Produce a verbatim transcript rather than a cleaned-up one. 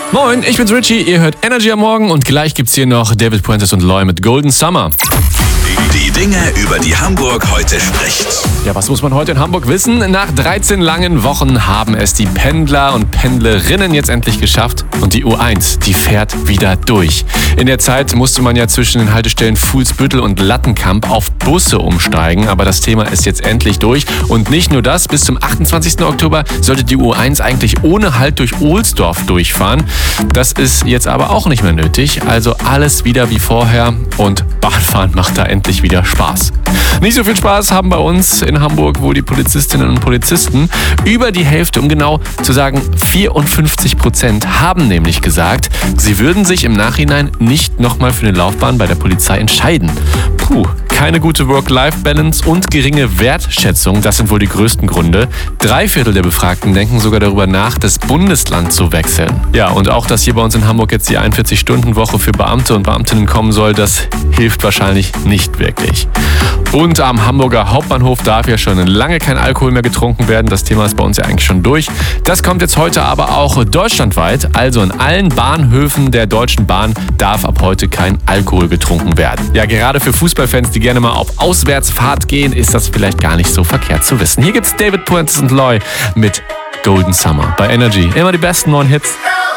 Moin, ich bin's Richie, ihr hört Energy am Morgen und gleich gibt's hier noch David Puentes und Loy mit Golden Summer. Die Dinge, über die Hamburg heute spricht. Ja, was muss man heute in Hamburg wissen? Nach dreizehn langen Wochen haben es die Pendler und Pendlerinnen jetzt endlich geschafft und die U eins, die fährt wieder durch. In der Zeit musste man ja zwischen den Haltestellen Fuhlsbüttel und Lattenkamp auf Busse umsteigen, aber das Thema ist jetzt endlich durch und nicht nur das, bis zum achtundzwanzigsten Oktober sollte die U eins eigentlich ohne Halt durch Ohlsdorf durchfahren. Das ist jetzt aber auch nicht mehr nötig, also alles wieder wie vorher und Bahnfahren macht da endlich wieder Spaß. Nicht so viel Spaß haben bei uns in Hamburg wohl die Polizistinnen und Polizisten. Über die Hälfte, um genau zu sagen vierundfünfzig Prozent, haben nämlich gesagt, sie würden sich im Nachhinein nicht nochmal für eine Laufbahn bei der Polizei entscheiden. Puh, keine gute Work-Life-Balance und geringe Wertschätzung, das sind wohl die größten Gründe. Drei Viertel der Befragten denken sogar darüber nach, das Bundesland zu wechseln. Ja, und auch, dass hier bei uns in Hamburg jetzt die einundvierzig-Stunden-Woche für Beamte und Beamtinnen kommen soll, das hilft wahrscheinlich nicht wirklich. Und am Hamburger Hauptbahnhof darf ja schon lange kein Alkohol mehr getrunken werden. Das Thema ist bei uns ja eigentlich schon durch. Das kommt jetzt heute aber auch deutschlandweit. Also in allen Bahnhöfen der Deutschen Bahn darf ab heute kein Alkohol getrunken werden. Ja, gerade für Fußballfans, die gerne mal auf Auswärtsfahrt gehen, ist das vielleicht gar nicht so verkehrt zu wissen. Hier gibt's David Puentes und Loy mit Golden Summer bei Energy. Immer die besten neuen Hits.